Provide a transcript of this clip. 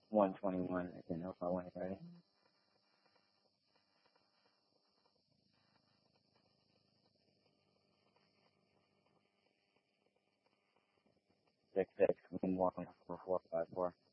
121. I didn't know if I went right. 6 6 1 4 4 5 4.